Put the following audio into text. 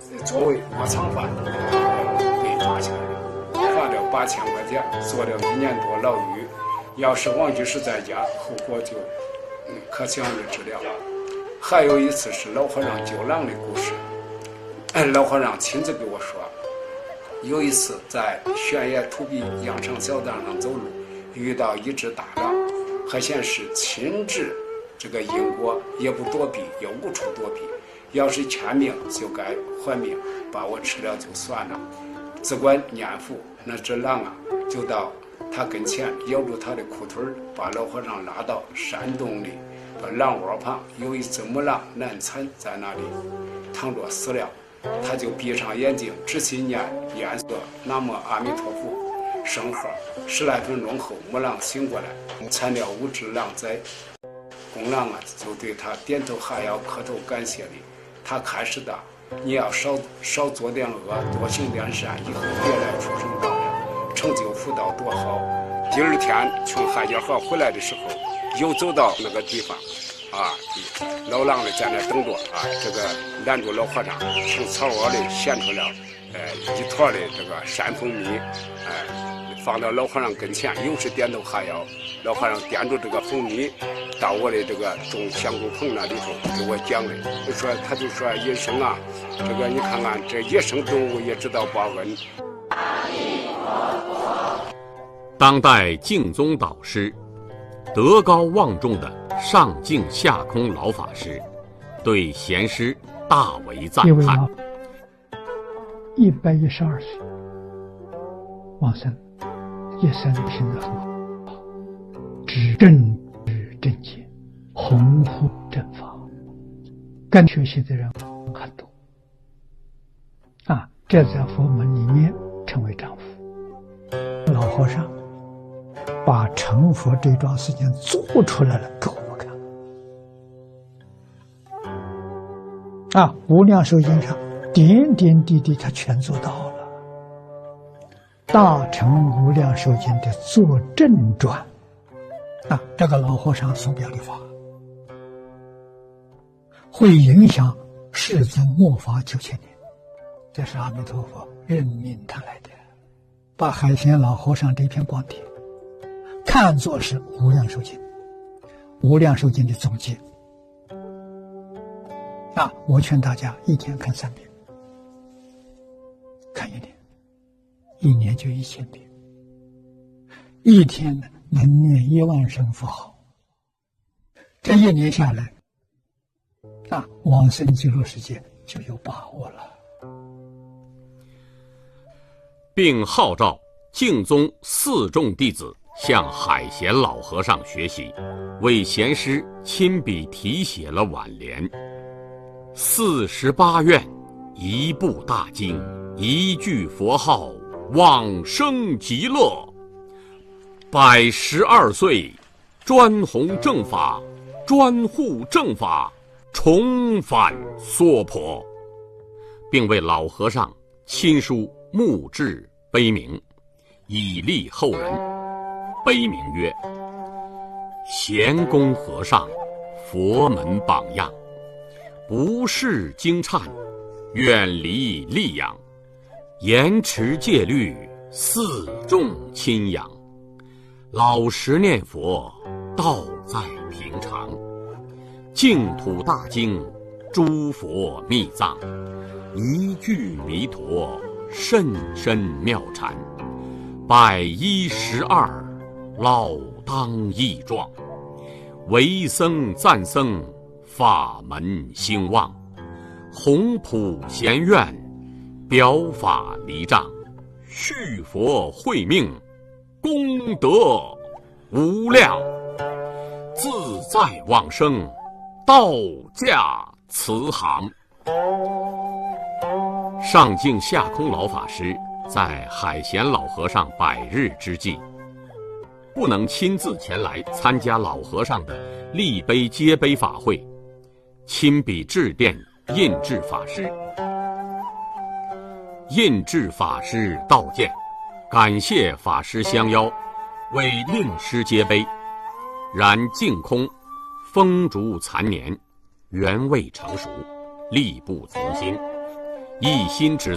作为窝藏犯被抓起来了，罚了8000块钱，坐了1年多牢狱。要是王居士在家，后果就可想而知了。还有一次是老和尚救狼的故事，老和尚亲自给我说，有一次在悬崖土壁羊肠小道上走路，遇到一只大狼，还显示亲至这个因果，也不躲避，也无处躲避。要是欠命就该还命，把我吃了就算了。只管念佛，那只狼啊，就到他跟前咬住他的裤腿，把老和尚拉到山洞里。狼窝旁有一只母狼难产，在那里躺着死了。他就闭上眼睛，仔细念念诵南无阿弥陀佛圣号。10来分钟后，母狼醒过来，产了5只狼崽。公狼啊，就对他点头哈腰，磕头感谢礼。他开始的，你要少做点恶，多行点善，以后别来畜生道了，成就福道多好。第2天从海家河回来的时候，又走到那个地方，老狼的在那等着这个拦住老和尚，从草窝里衔出了一坨的这个山蜂蜜，放到老和尚跟前，又是点头哈腰。老和尚掂住这个蜂蜜，到我的这个种香菇棚那里头给我讲的，他就说医生啊，这个你看看这野生动物也知道报恩。 当代净宗导师、德高望重的上净下空老法师对贤师大为赞叹。 112岁往生，一生行得很好，知正正见，弘护正法，跟学习的人很多这在佛门里面称为丈夫。老和尚把成佛这桩事情做出来了给我们看无量寿经上点点滴滴他全做到了。大乘无量寿经的作证传这个老和尚所表的法会影响世尊末法9000年，这是阿弥陀佛任命他来的，把海贤老和尚这篇光碟看作是无量寿经，无量寿经的总结我劝大家一天看3遍，看1年，1年就1000遍，一天能念1万声佛号，这1年下来往生极乐世界就有把握了。 并号召净宗4众弟子向海贤老和尚学习，为贤师亲笔题写了挽联：48愿，一部大经，一句佛号，往生极乐。112岁，专弘正法，专护正法，重返娑婆，并为老和尚亲书墓志碑铭，以利后人。碑铭曰：贤公和尚，佛门榜样，不识经忏，远离戾养，严持戒律，4众亲仰，老实念佛，道在平常，净土大经，诸佛密藏，一句弥陀，甚深妙禅，112老当益壮，为僧赞僧，法门兴旺，弘普贤愿，表法离障，续佛慧命，功德无量，自在往生，道驾慈航。上净下空老法师在海贤老和尚100日之际，不能亲自前来参加老和尚的立碑接碑法会，亲笔致电印制法师。印制法师道见，感谢法师相邀，为令师接碑，然净空风烛残年，原未成熟，力不从心， 一心只